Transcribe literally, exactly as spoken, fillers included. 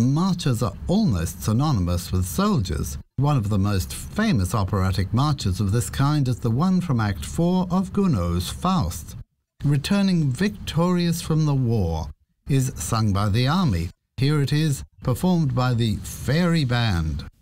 marches are almost synonymous with soldiers. One of the most famous operatic marches of this kind is the one from Act four of Gounod's Faust. Returning victorious from the war is sung by the army. Here it is, performed by the Fairy Band.